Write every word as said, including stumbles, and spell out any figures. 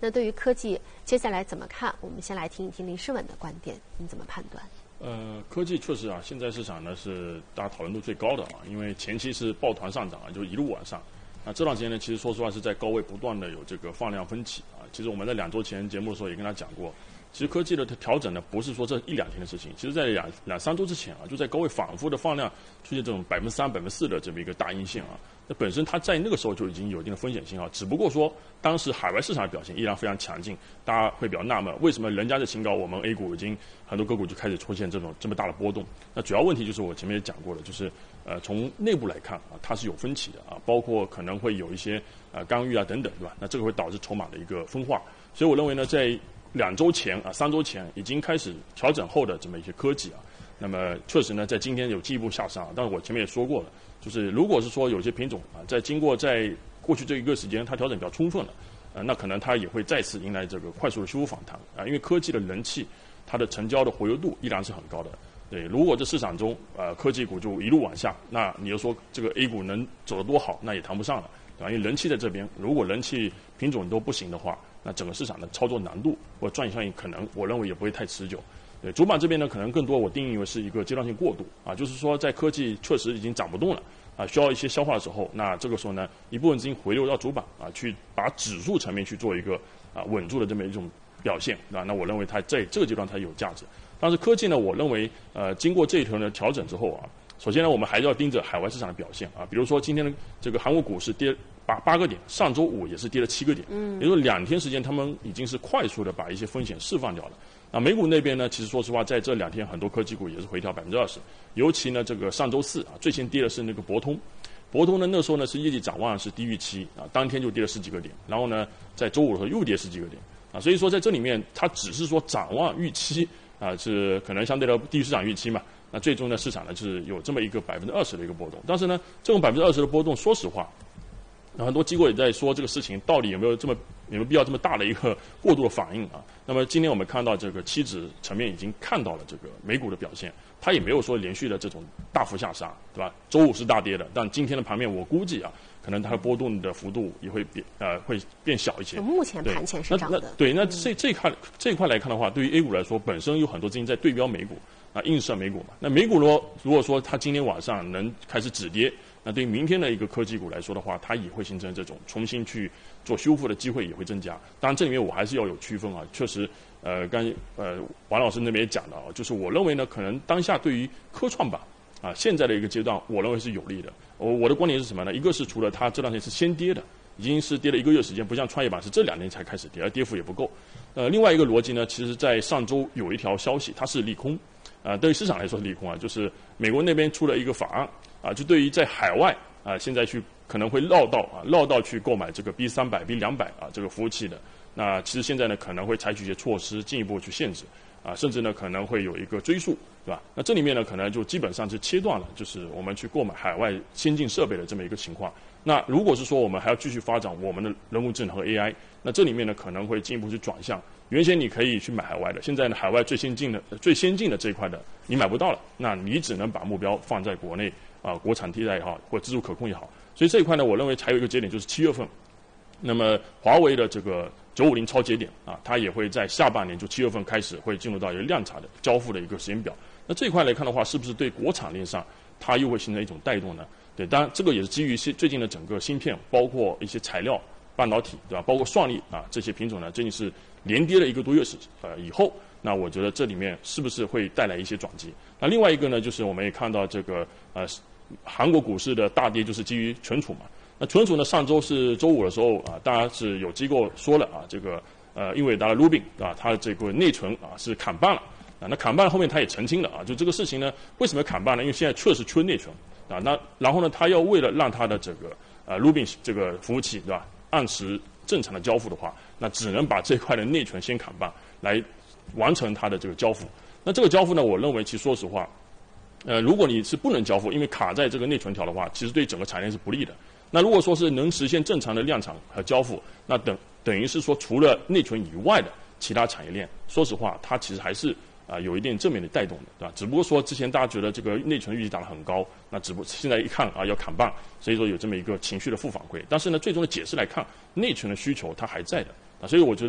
那对于科技接下来怎么看？我们先来听一听林诗文的观点，你怎么判断？ 呃，科技确实啊，现在市场呢是大家讨论度最高的啊，因为前期是抱团上涨啊，就一路往上。那这段时间呢，其实说实话是在高位不断的有这个放量分歧啊。其实我们在两周前节目的时候也跟他讲过，其实科技的调整呢不是说这一两天的事情，其实在两两三周之前啊，就在高位反复的放量出现这种百分之三、百分之四的这么一个大阴线啊。那本身它在那个时候就已经有一定的风险信号，只不过说当时海外市场的表现依然非常强劲，大家会比较纳闷，为什么人家的新高，我们 A 股已经很多个股就开始出现这种这么大的波动？那主要问题就是我前面也讲过的，就是呃从内部来看啊，它是有分歧的啊，包括可能会有一些呃干预啊等等，对吧？那这个会导致筹码的一个分化，所以我认为呢，在两周前啊、三周前已经开始调整后的这么一些科技啊，那么确实呢，在今天有进一步下杀，但是我前面也说过了。就是如果是说有些品种啊，在经过在过去这一个时间它调整比较充分了，呃，那可能它也会再次迎来这个快速的修复反弹啊，因为科技的人气，它的成交的活跃度依然是很高的。对，如果这市场中呃科技股就一路往下，那你就说这个 A 股能走得多好，那也谈不上了，对吧？因为人气在这边，如果人气品种都不行的话，那整个市场的操作难度或赚钱效应可能我认为也不会太持久。对，主板这边呢，可能更多我定义为是一个阶段性过渡啊，就是说在科技确实已经涨不动了啊，需要一些消化的时候，那这个时候呢，一部分资金回流到主板啊，去把指数层面去做一个啊稳住的这么一种表现啊，那我认为它在这个阶段它有价值。但是科技呢，我认为呃经过这一轮的调整之后啊，首先呢，我们还是要盯着海外市场的表现啊，比如说今天的这个韩国股市跌八八个点，上周五也是跌了七个点，嗯，也就是两天时间，他们已经是快速的把一些风险释放掉了。那美股那边呢，其实说实话，在这两天很多科技股也是回调百分之二十，尤其呢这个上周四啊，最先跌的是那个博通，博通呢那时候呢是业绩展望是低预期啊，当天就跌了十几个点，然后呢在周五的时候又跌十几个点啊，所以说在这里面它只是说展望预期啊是可能相对的低于市场预期嘛，那最终呢市场呢就是有这么一个百分之二十的一个波动，但是呢这种百分之二十的波动，说实话。很多机构也在说这个事情到底有没有这么有没有必要这么大的一个过度的反应啊？那么今天我们看到这个期指层面已经看到了这个美股的表现，它也没有说连续的这种大幅下杀，对吧？周五是大跌的，但今天的盘面我估计啊，可能它的波动的幅度也会变呃会变小一些。 目前盘前是涨的。 那那对，那这这一块这一块来看的话，对于 A 股来说，本身有很多资金在对标美股啊，映射美股嘛。那美股呢，如果说它今天晚上能开始止跌。那对于明天的一个科技股来说的话，它也会形成这种重新去做修复的机会也会增加。当然，这里面我还是要有区分啊。确实，呃，刚呃王老师那边也讲到啊，就是我认为呢，可能当下对于科创板啊现在的一个阶段，我认为是有利的。我我的观点是什么呢？一个是除了它这段时间是先跌的，已经是跌了一个月时间，不像创业板是这两天才开始跌，而跌幅也不够。呃，另外一个逻辑呢，其实在上周有一条消息，它是利空。啊、呃，对于市场来说是利空啊，就是美国那边出了一个法案啊，就对于在海外啊，现在去可能会绕道啊，绕道去购买这个 B 三百、B 两百啊这个服务器的，那其实现在呢可能会采取一些措施，进一步去限制啊，甚至呢可能会有一个追溯，对吧？那这里面呢可能就基本上是切断了，就是我们去购买海外先进设备的这么一个情况。那如果是说我们还要继续发展我们的人工智能和 A I， 那这里面呢可能会进一步去转向。原先你可以去买海外的，现在呢，海外最先进的、最先进的这一块的你买不到了，那你只能把目标放在国内啊、呃，国产替代也好，或自主可控也好。所以这一块呢，我认为还有一个节点就是七月份，那么华为的这个九五零超节点啊，它也会在下半年就七月份开始会进入到一个量产的交付的一个时间表。那这一块来看的话，是不是对国产链上它又会形成一种带动呢？对，当然这个也是基于最近的整个芯片，包括一些材料。半导体对吧？包括算力啊这些品种呢，最近是连跌了一个多月时呃以后，那我觉得这里面是不是会带来一些转机？那另外一个呢，就是我们也看到这个呃韩国股市的大跌，就是基于存储嘛。那存储呢，上周是周五的时候啊，当然是有机构说了啊，这个呃英伟达的 Rubin 啊，它这个内存啊是砍半了啊，那砍半后面它也澄清了啊，就这个事情呢，为什么砍半呢？因为现在确实缺内存啊，那然后呢，它要为了让它的这个呃 Rubin 这个服务器对吧？按时正常的交付的话，那只能把这块的内存先砍半，来完成它的这个交付。那这个交付呢，我认为其实说实话，呃，如果你是不能交付，因为卡在这个内存条的话，其实对整个产业链是不利的。那如果说是能实现正常的量产和交付，那等等于是说，除了内存以外的其他产业链，说实话，它其实还是啊、呃、有一定正面的带动的，对吧？只不过说之前大家觉得这个内存预计打得很高，那只不现在一看啊要砍半，所以说有这么一个情绪的负反馈。但是呢，最终的解释来看，内存的需求它还在的啊，所以我觉得。